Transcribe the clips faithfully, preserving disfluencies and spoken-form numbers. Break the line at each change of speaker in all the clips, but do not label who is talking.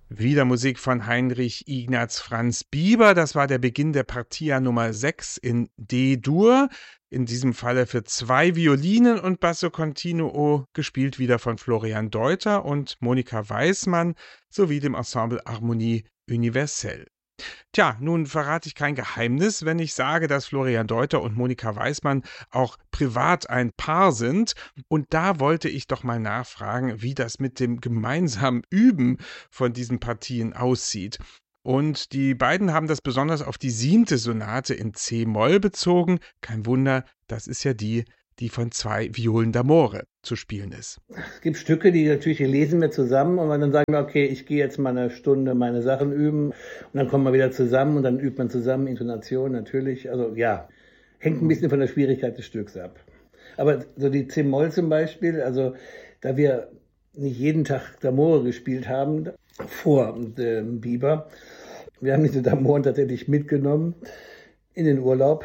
Wieder Musik von Heinrich Ignaz Franz Bieber. Das war der Beginn der Partia Nummer sechs in D-Dur. In diesem Falle für zwei Violinen und Basso Continuo, gespielt wieder von Florian Deuter und Monika Weismann sowie dem Ensemble Harmonie Universelle. Tja, nun verrate ich kein Geheimnis, wenn ich sage, dass Florian Deuter und Monika Weismann auch privat ein Paar sind. Und da wollte ich doch mal nachfragen, wie das mit dem gemeinsamen Üben von diesen Partien aussieht. Und die beiden haben das besonders auf die siebte Sonate in C-Moll bezogen. Kein Wunder, das ist ja die, die von zwei Violen d'Amore zu spielen ist.
Es gibt Stücke, die natürlich die lesen wir zusammen und dann sagen wir, okay, ich gehe jetzt mal eine Stunde meine Sachen üben und dann kommen wir wieder zusammen und dann übt man zusammen Intonation natürlich. Also ja, hängt ein bisschen von der Schwierigkeit des Stücks ab. Aber so die C-Moll zum Beispiel, also da wir nicht jeden Tag d'Amore gespielt haben, vor dem Bieber, wir haben diese d'Amore tatsächlich mitgenommen in den Urlaub.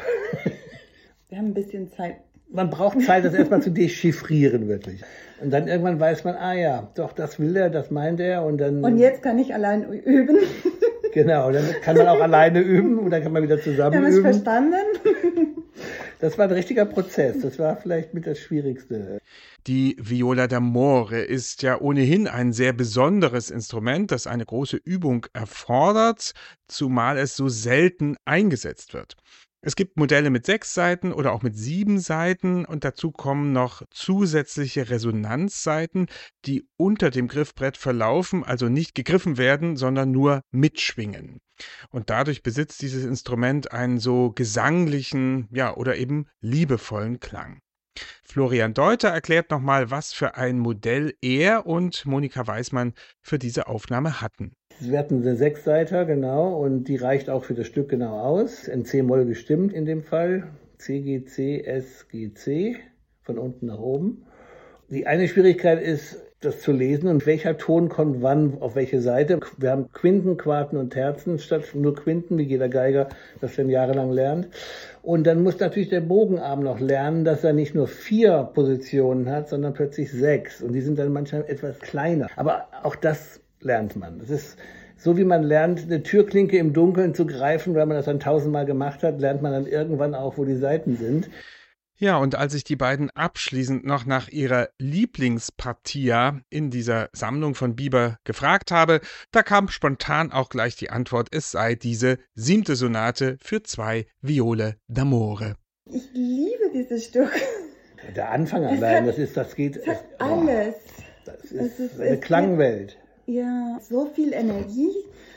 Wir haben ein bisschen Zeit.
Man braucht Zeit, das erstmal zu dechiffrieren, wirklich. Und dann irgendwann weiß man, ah ja, doch, das will er, das meint er. Und dann.
Und jetzt kann ich allein üben.
Genau, dann kann man auch alleine üben und dann kann man wieder zusammen
üben.
üben.
Haben wir es verstanden?
Das war ein richtiger Prozess. Das war vielleicht mit das Schwierigste.
Die Viola d'Amore ist ja ohnehin ein sehr besonderes Instrument, das eine große Übung erfordert, zumal es so selten eingesetzt wird. Es gibt Modelle mit sechs Saiten oder auch mit sieben Saiten und dazu kommen noch zusätzliche Resonanzsaiten, die unter dem Griffbrett verlaufen, also nicht gegriffen werden, sondern nur mitschwingen. Und dadurch besitzt dieses Instrument einen so gesanglichen, ja, oder eben liebevollen Klang. Florian Deuter erklärt nochmal, was für ein Modell er und Monika Weismann für diese Aufnahme hatten.
Wir hatten eine Sechsseiter, genau, und die reicht auch für das Stück genau aus. In C-Moll gestimmt in dem Fall. C, G, C, S, G, C, von unten nach oben. Die eine Schwierigkeit ist, das zu lesen und welcher Ton kommt wann auf welche Seite. Wir haben Quinten, Quarten und Terzen statt nur Quinten, wie jeder Geiger das dann jahrelang lernt. Und dann muss natürlich der Bogenarm noch lernen, dass er nicht nur vier Positionen hat, sondern plötzlich sechs. Und die sind dann manchmal etwas kleiner. Aber auch das lernt man. Das ist so, wie man lernt, eine Türklinke im Dunkeln zu greifen, weil man das dann tausendmal gemacht hat, lernt man dann irgendwann auch, wo die Seiten sind.
Ja, und als ich die beiden abschließend noch nach ihrer Lieblingspartia in dieser Sammlung von Bieber gefragt habe, da kam spontan auch gleich die Antwort, es sei diese siebte Sonate für zwei Viole d'Amore.
Ich liebe dieses Stück.
Der Anfang allein, das ist, das geht.
Es hat alles.
Das ist, es ist eine es Klangwelt.
Ja, so viel Energie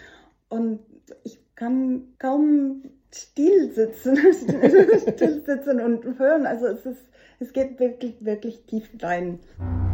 und ich kann kaum still sitzen, still sitzen und hören. Also es ist, es geht wirklich, wirklich tief rein.